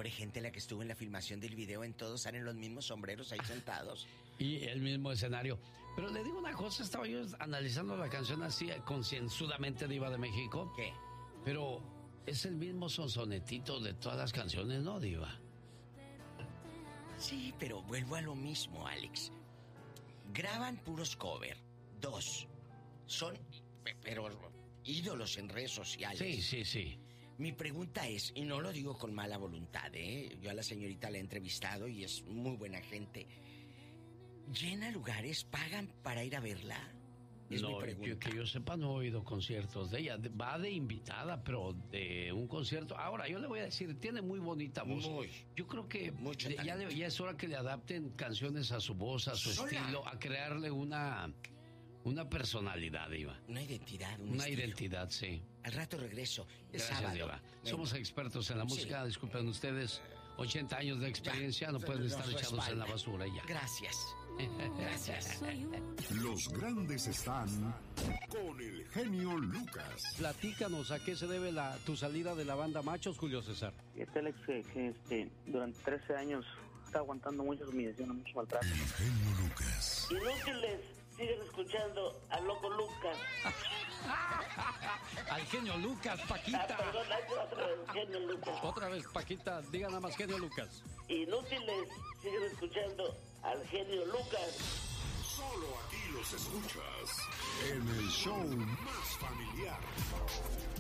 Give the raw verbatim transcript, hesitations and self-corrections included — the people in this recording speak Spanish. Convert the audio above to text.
pobre gente la que estuvo en la filmación del video, en todos salen los mismos sombreros ahí sentados. Y el mismo escenario. Pero le digo una cosa, estaba yo analizando la canción así concienzudamente, Diva de México. ¿Qué? Pero es el mismo sonsonetito de todas las canciones, ¿no, Diva? Sí, pero vuelvo a lo mismo, Alex. Graban puros cover. Dos. Son, pero ídolos en redes sociales. Sí, sí, sí. Mi pregunta es, y no lo digo con mala voluntad, ¿eh? Yo a la señorita la he entrevistado y es muy buena gente. ¿Llena lugares? ¿Pagan para ir a verla? Es no, mi pregunta. Que, que yo sepa, no he oído conciertos de ella. Va de invitada, pero de un concierto. Ahora, yo le voy a decir, tiene muy bonita voz. Muy. Yo creo que Mucho ya, le, ya es hora que le adapten canciones a su voz, a su Sola. estilo, a crearle una... Una personalidad, Diva. Una identidad, un Una estilo. identidad, sí. Al rato regreso. Es Gracias, sábado. Diva. Venga. Somos expertos en la música. Sí. Disculpen ustedes, ochenta años de experiencia, Ya, no pueden nos estar echados en respalda. la basura ya. Gracias. Gracias. Los grandes están con el genio Lucas. Platícanos, ¿a qué se debe la, tu salida de la banda Machos, Julio César? Este Alex, que, que, este, durante trece años está aguantando muchas humillaciones, mucho maltrato. El genio Lucas. Inútiles, siguen escuchando al loco Lucas. Al genio Lucas, Ah, Paquita. perdón, hay otra vez, genio Lucas. Otra vez, Paquita, diga nada más genio Lucas. Inútiles, siguen escuchando al genio Lucas. Solo aquí los escuchas en el show más familiar.